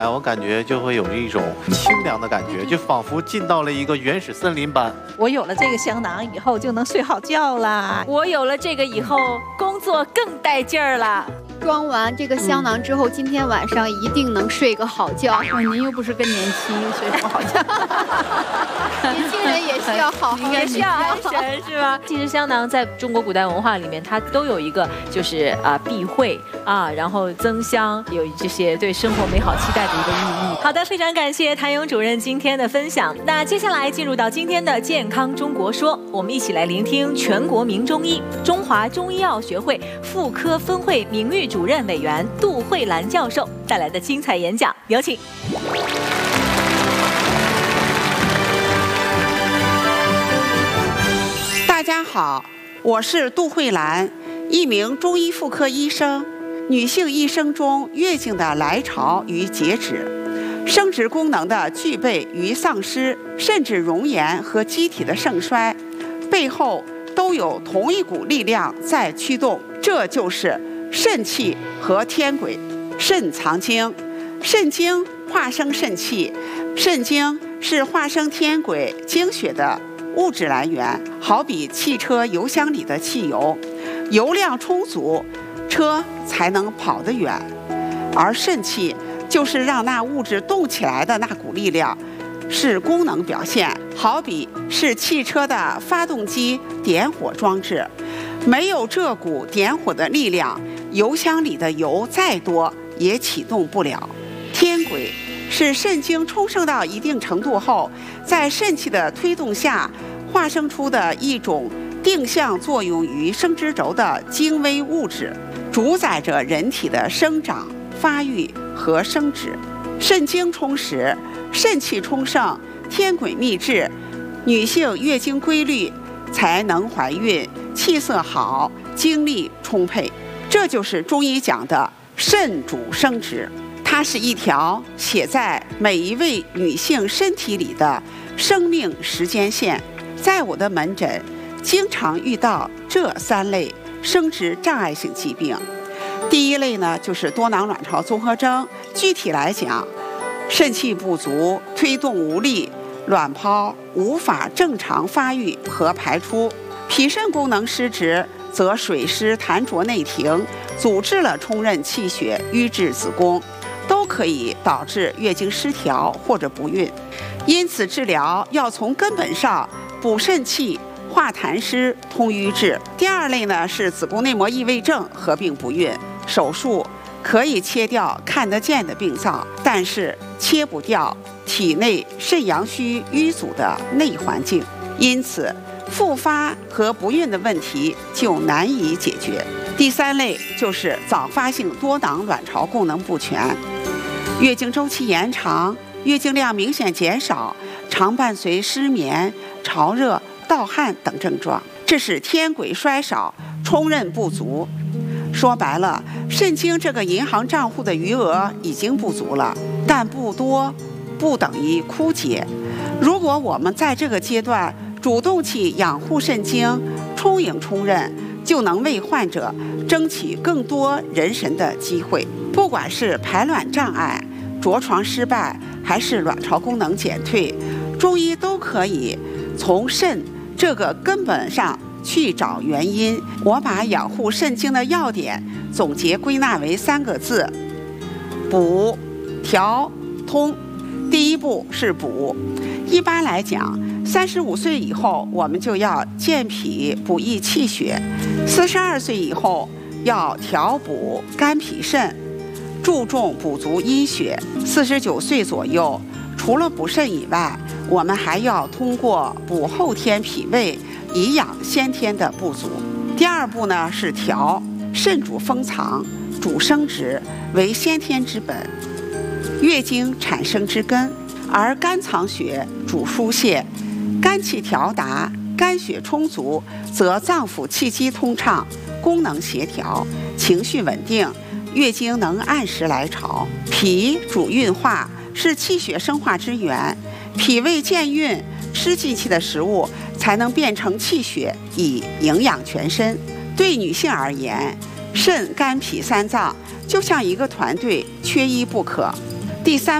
我感觉就会有一种清凉的感觉，就仿佛进到了一个原始森林般。 我有了这个香囊以后，就能睡好觉啦。 我有了这个以后，工作更带劲儿了。 装完这个香囊之后，今天晚上一定能睡个好觉。 您又不是更年期，睡什么好觉？ 年轻人也需要好好， 也需要安神，是吧？其实香囊在中国古代文化里面，它都有一个就是避讳然后增香，有这些对生活美好期待的一个寓意。好的，非常感谢谭勇主任今天的分享。那接下来进入到今天的健康中国说，我们一起来聆听全国名中医、中华中医药学会妇科分会名誉主任委员杜慧兰教授带来的精彩演讲，有请。 大家好，我是杜慧兰，一名中医妇科医生。女性一生中月经的来潮与截止，生殖功能的具备与丧失，甚至容颜和机体的盛衰，背后都有同一股力量在驱动，这就是肾气和天癸。肾藏精，肾精化生肾气，肾精是化生天癸精血的物质来源，好比汽车油箱里的汽油，油量充足，车才能跑得远。而肾气就是让那物质动起来的那股力量，是功能表现，好比是汽车的发动机点火装置，没有这股点火的力量，油箱里的油再多也启动不了。天癸是肾精充盛到一定程度后，在肾气的推动下化生出的一种定向作用于生殖轴的精微物质，主宰着人体的生长、发育和生殖。肾精充实，肾气充盛，天癸密制，女性月经规律，才能怀孕，气色好，精力充沛。这就是中医讲的肾主生殖，它是一条写在每一位女性身体里的生命时间线。在我的门诊经常遇到这3类生殖障碍性疾病。第一类呢，就是多囊卵巢综合征，具体来讲，肾气不足，推动无力，卵泡无法正常发育和排出；脾肾功能失职，则水湿痰浊内停，阻滞了充任气血，瘀滞子宫，都可以导致月经失调或者不孕。因此治疗要从根本上补肾气，化痰湿，通瘀滞。第二类呢，是子宫内膜异位症合并不孕，手术可以切掉看得见的病灶，但是切不掉体内肾阳虚瘀阻的内环境，因此复发和不孕的问题就难以解决。第3类就是早发性多囊卵巢功能不全，月经周期延长，月经量明显减少，常伴随失眠、潮热、盗汗等症状，这是天癸衰少，充任不足。说白了，肾精这个银行账户的余额已经不足了，但不多不等于枯竭。如果我们在这个阶段主动去养护肾精，充盈充任，就能为患者争取更多人参的机会。不管是排卵障碍、着床失败，还是卵巢功能减退，中医都可以从肾这个根本上去找原因。我把养护肾精的要点总结归纳为3个字：补、调、通。第一步是补。一般来讲，35岁以后我们就要健脾补益气血，42岁以后要调补肝脾肾，注重补足阴血。49岁左右，除了补肾以外，我们还要通过补后天脾胃，以养先天的不足。第二步呢是调，肾主封藏，主生殖，为先天之本，月经产生之根，而肝藏血，主疏泄，肝气调达，肝血充足，则脏腑气机通畅，功能协调，情绪稳定，月经能按时来潮。脾主运化，是气血生化之源，脾胃健运，吃进去的食物才能变成气血，以营养全身。对女性而言，肾、肝、脾3脏就像一个团队，缺一不可。 第三。